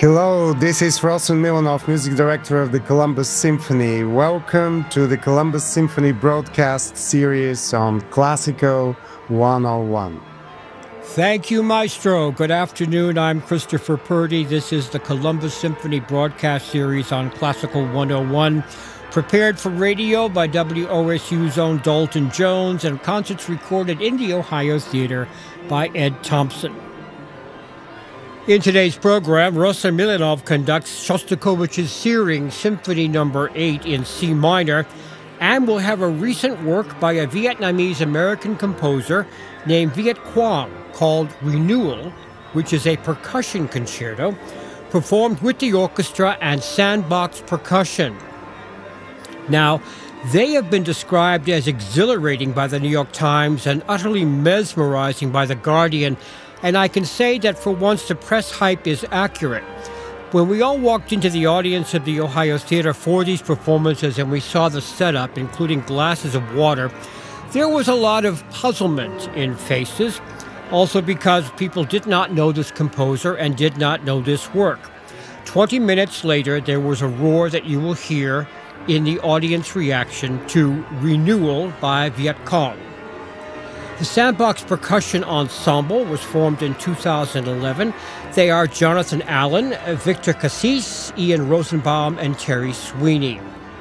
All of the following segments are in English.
Hello, this is Rossen Milanov, music director of the Columbus Symphony. Welcome to the Columbus Symphony broadcast series on Classical 101. Thank you, Maestro. Good afternoon. I'm Christopher Purdy. This is the Columbus Symphony broadcast series on Classical 101, prepared for radio by WOSU's own Dalton Jones, and concerts recorded in the Ohio Theater by Ed Thompson. In today's program, Rossen Milanov conducts Shostakovich's Searing Symphony No. 8 in C minor, and we'll have a recent work by a Vietnamese-American composer named Viet Quang called Renewal, which is a percussion concerto performed with the orchestra and sandbox percussion. Now, they have been described as exhilarating by the New York Times and utterly mesmerizing by The Guardian, and I can say that for once the press hype is accurate. When we all walked into the audience of the Ohio Theater for these performances and we saw the setup, including glasses of water, there was a lot of puzzlement in faces, also because people did not know this composer and did not know this work. 20 minutes later, there was a roar that you will hear in the audience reaction to Renewal by Viet Quang. The Sandbox Percussion Ensemble was formed in 2011. They are Jonathan Allen, Victor Cassis, Ian Rosenbaum, and Terry Sweeney.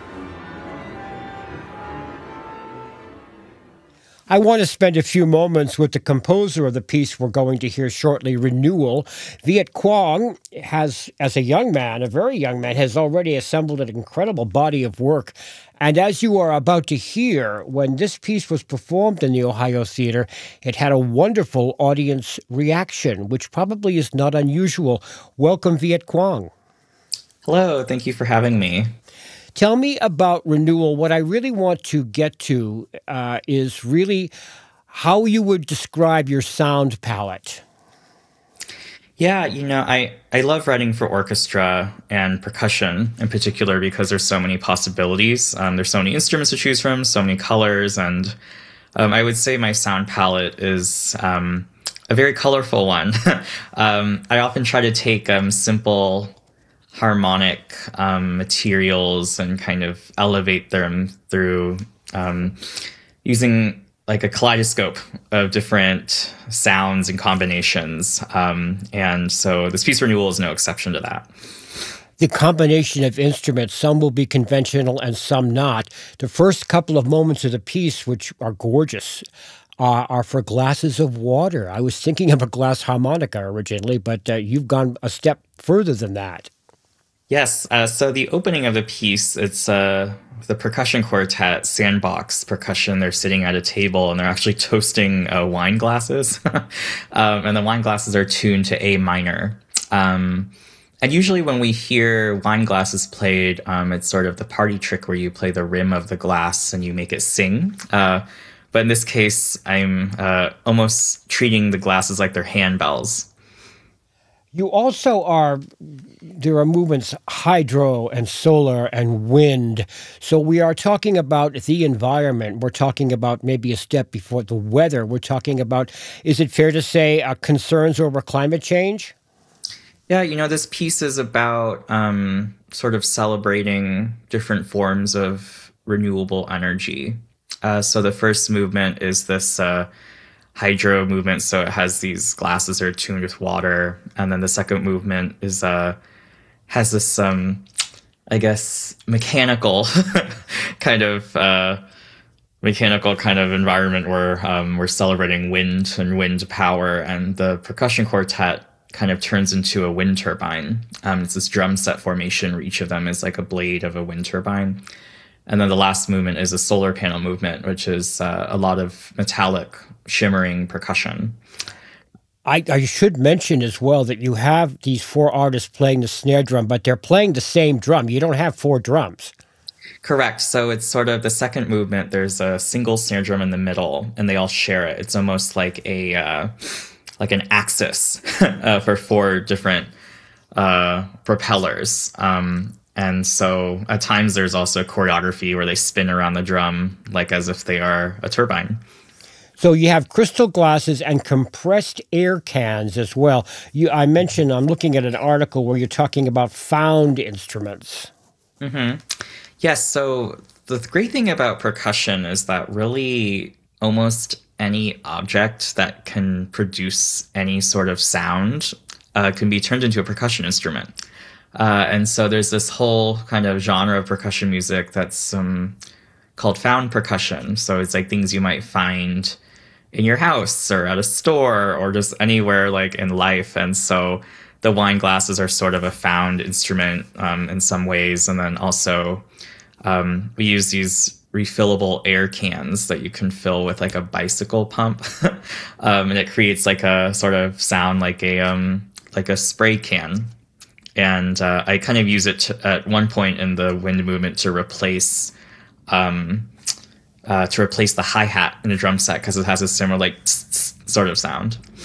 I want to spend a few moments with the composer of the piece we're going to hear shortly, Renewal. Viet Quang has, as a young man, a very young man, has already assembled an incredible body of work. And as you are about to hear, when this piece was performed in the Ohio Theater, it had a wonderful audience reaction, which probably is not unusual. Welcome, Viet Quang. Hello, thank you for having me. Tell me about Renewal. What I really want to get to is really how you would describe your sound palette. Yeah, I love writing for orchestra and percussion in particular because there's so many possibilities. There's so many instruments to choose from, so many colors, and I would say my sound palette is a very colorful one. I often try to take simple harmonic materials and kind of elevate them through using like a kaleidoscope of different sounds and combinations. And so this piece Renewal is no exception to that. The combination of instruments, some will be conventional and some not. The first couple of moments of the piece, which are gorgeous, are for glasses of water. I was thinking of a glass harmonica originally, but you've gone a step further than that. Yes, so the opening of the piece, it's the percussion quartet, Sandbox Percussion. They're sitting at a table and they're actually toasting wine glasses. And the wine glasses are tuned to A minor. And usually when we hear wine glasses played, it's sort of the party trick where you play the rim of the glass and you make it sing. But in this case, I'm almost treating the glasses like they're handbells. You also there are movements hydro and solar and wind. So we are talking about the environment. We're talking about maybe a step before the weather. We're talking about, is it fair to say, concerns over climate change? Yeah, this piece is about sort of celebrating different forms of renewable energy. So the first movement is this hydro movement, so it has these glasses that are tuned with water, and then the second movement is has this I guess mechanical kind of environment where we're celebrating wind and wind power, and the percussion quartet kind of turns into a wind turbine. It's this drum set formation where each of them is like a blade of a wind turbine. And then the last movement is a solar panel movement, which is a lot of metallic, shimmering percussion. I should mention as well that you have these four artists playing the snare drum, but they're playing the same drum. You don't have four drums. Correct. So it's sort of the second movement. There's a single snare drum in the middle, and they all share it. It's almost like an axis for four different propellers. And so at times there's also choreography where they spin around the drum like as if they are a turbine. So you have crystal glasses and compressed air cans as well. I mentioned, I'm looking at an article where you're talking about found instruments. Mm-hmm. Yes, so the great thing about percussion is that really almost any object that can produce any sort of sound can be turned into a percussion instrument. And so there's this whole kind of genre of percussion music that's called found percussion. So it's like things you might find in your house or at a store or just anywhere like in life. And so the wine glasses are sort of a found instrument in some ways. And then also we use these refillable air cans that you can fill with like a bicycle pump. And it creates like a sort of sound like a spray can. And I kind of use it at one point in the wind movement to replace the hi-hat in a drum set because it has a similar like tss, tss sort of sound.